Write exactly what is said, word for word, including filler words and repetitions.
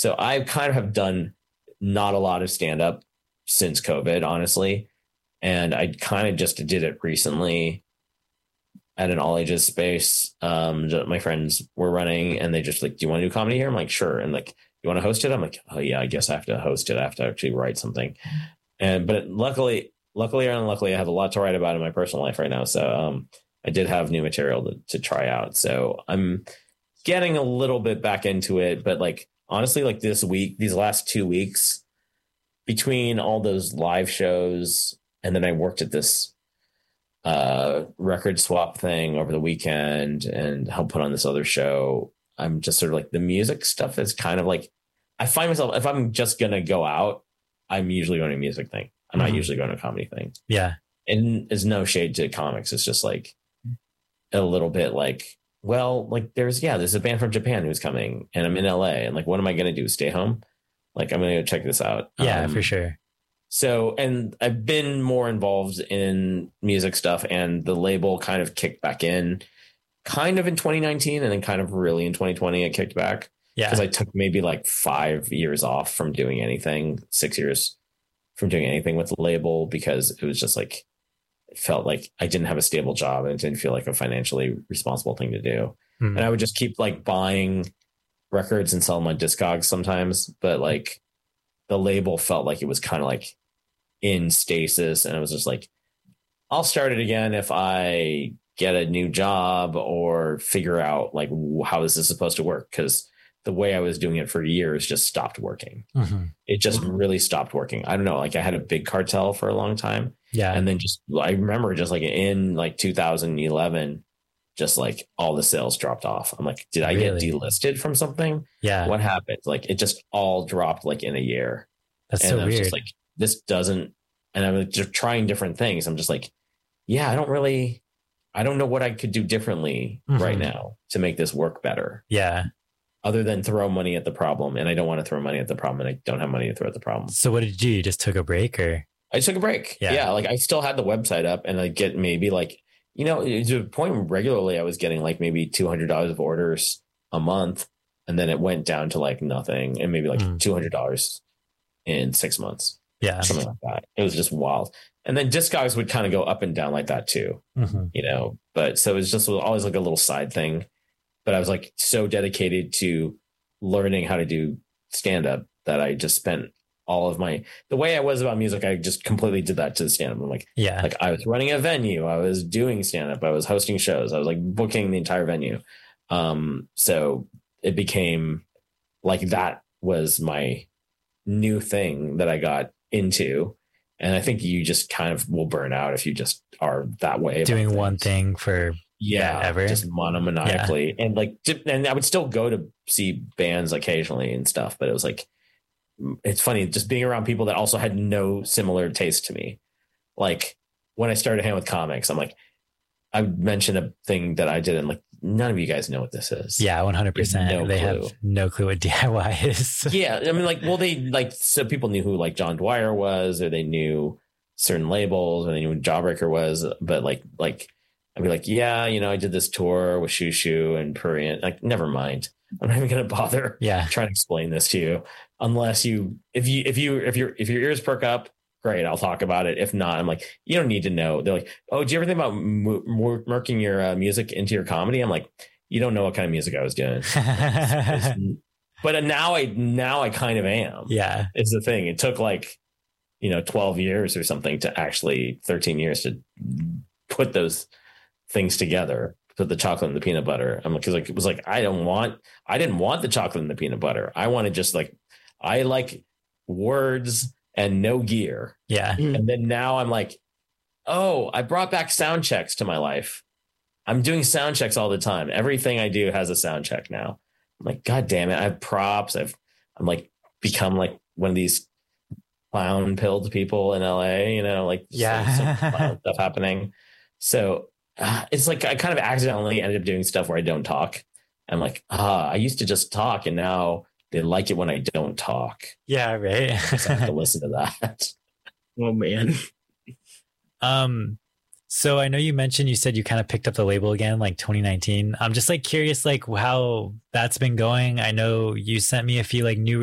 So I kind of have done not a lot of stand up since COVID, honestly. And I kind of just did it recently at an all ages space. Um, my friends were running and they just like, do you want to do comedy here? I'm like, sure. And like, you want to host it? I'm like, oh yeah, I guess I have to host it. I have to actually write something. And, but luckily, luckily or unluckily, I have a lot to write about in my personal life right now. So um, I did have new material to, to try out. So I'm getting a little bit back into it, but like, honestly, like this week, these last two weeks between all those live shows, and then I worked at this uh, record swap thing over the weekend and helped put on this other show. I'm just sort of like the music stuff is kind of like, I find myself, if I'm just going to go out, I'm usually going to a music thing. I'm mm-hmm. not usually going to a comedy thing. Yeah. And there's no shade to comics. It's just like a little bit like, well, like there's, yeah, there's a band from Japan who's coming and I'm in L A and like, what am I going to do? Stay home? Like, I'm going to go check this out. Yeah, um, for sure. So, and I've been more involved in music stuff and the label kind of kicked back in kind of in twenty nineteen and then kind of really in twenty twenty, it kicked back. Yeah. Because I took maybe like five years off from doing anything, six years from doing anything with the label because it was just like, it felt like I didn't have a stable job and it didn't feel like a financially responsible thing to do. Mm. And I would just keep like buying records and selling my Discogs sometimes. But like the label felt like it was kind of like in stasis. And it was just like, I'll start it again if I get a new job or figure out like how this is supposed to work. Because the way I was doing it for years just stopped working. Mm-hmm. It just mm-hmm. really stopped working. I don't know. Like I had a big cartel for a long time. Yeah. And then just, I remember just like in like two thousand eleven, just like all the sales dropped off. I'm like, did I really? get delisted from something? Yeah. What happened? Like it just all dropped like in a year. That's and so I was weird. Just like, this doesn't, and I'm just trying different things. I'm just like, yeah, I don't really, I don't know what I could do differently mm-hmm. right now to make this work better. Yeah. Other than throw money at the problem. And I don't want to throw money at the problem. And I don't have money to throw at the problem. So what did you do? You just took a break or? I took a break. Yeah. yeah like I still had the website up and I get maybe like, you know, to a point where regularly I was getting like maybe two hundred dollars of orders a month. And then it went down to like nothing and maybe like mm. two hundred dollars in six months. Yeah. Something like that. It was just wild. And then Discogs would kind of go up and down like that too, mm-hmm. you know, but so it was just always like a little side thing. But I was like so dedicated to learning how to do stand up that I just spent all of my, the way I was about music, I just completely did that to the stand up. I'm like, yeah, like I was running a venue. I was doing stand up. I was hosting shows. I was like booking the entire venue. Um, so it became like, that was my new thing that I got into. And I think you just kind of will burn out if you just are that way. Doing things. one thing for yeah, yeah ever. Just monomaniacally. Yeah. And like, and I would still go to see bands occasionally and stuff, but it was like, it's funny just being around people that also had no similar taste to me. Like when I started hanging with comics, I'm like, I mentioned a thing that I did and like, none of you guys know what this is. Yeah, one hundred percent. No they clue. have no clue what D I Y is. Yeah. I mean, like, well, they like, so people knew who like John Dwyer was, or they knew certain labels, or they knew who Jawbreaker was. But like, like, I'd be like, yeah, you know, I did this tour with Shoo Shoo and Purian. Like, never mind. I'm not even going to bother yeah. trying to explain this to you unless you, if you, if you, if your, if your ears perk up, great, I'll talk about it. If not, I'm like, you don't need to know. They're like, oh, do you ever think about m- working your uh, music into your comedy? I'm like, you don't know what kind of music I was doing. It's, it's, but now I, now I kind of am. Yeah. It's the thing. It took like, you know, twelve years or something to actually thirteen years to put those things together. Put the chocolate and the peanut butter. I'm like, cause like, it was like, I don't want, I didn't want the chocolate and the peanut butter. I wanted just like, I like words and no gear. Yeah. And then now I'm like, oh, I brought back sound checks to my life. I'm doing sound checks all the time. Everything I do has a sound check now. I'm like, God damn it. I have props. I've, I'm like become like one of these clown pilled people in L A, you know, like yeah. some clown stuff happening. So uh, it's like, I kind of accidentally ended up doing stuff where I don't talk. I'm like, ah, I used to just talk and now they like it when I don't talk. Yeah, right. So I have to listen to that. Oh man. Um, so I know you mentioned, you said you kind of picked up the label again, like twenty nineteen. I'm just like curious, like how that's been going. I know you sent me a few like new